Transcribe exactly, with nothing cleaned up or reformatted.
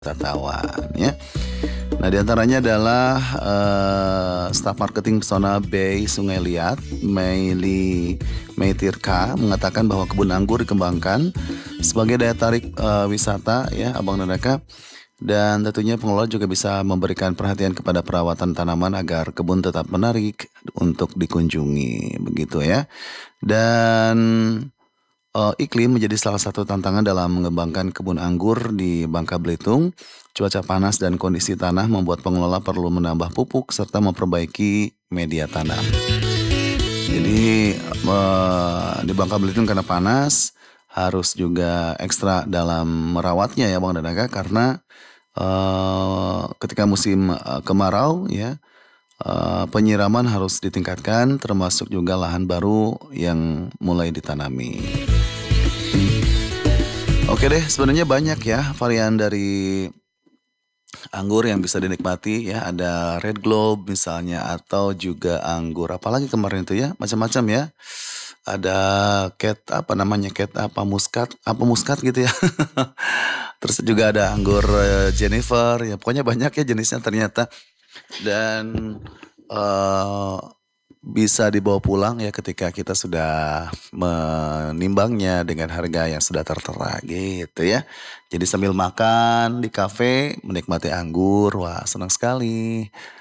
Wisatawan ya. Nah di antaranya adalah, eee, staf marketing Pesona Bay Sungai Liat, Meili Meitirka mengatakan bahwa kebun anggur dikembangkan sebagai daya tarik, eee, wisata ya Abang dan Eka, dan tentunya pengelola juga bisa memberikan perhatian kepada perawatan tanaman agar kebun tetap menarik untuk dikunjungi, begitu ya. Dan, eee, iklim menjadi salah satu tantangan dalam mengembangkan kebun anggur di Bangka Belitung. Cuaca panas dan kondisi tanah membuat pengelola perlu menambah pupuk serta memperbaiki media tanam. Jadi, eee, di Bangka Belitung karena panas, harus juga ekstra dalam merawatnya ya Bang dan Eka karena, eee, ketika musim, eee, kemarau ya, eee, penyiraman harus ditingkatkan termasuk juga lahan baru yang mulai ditanami. Oke deh, sebenarnya banyak ya varian dari anggur yang bisa dinikmati ya, ada Red Globe misalnya atau juga anggur apalagi kemarin itu ya, macam-macam ya. Ada Cat apa namanya, Cat apa Muscat apa Muscat gitu ya. Terus juga ada anggur, eee, Jennifer, ya pokoknya banyak ya jenisnya ternyata. Dan, eee, bisa dibawa pulang ya ketika kita sudah menimbangnya dengan harga yang sudah tertera gitu ya. Jadi sambil makan di kafe, menikmati anggur, wah senang sekali.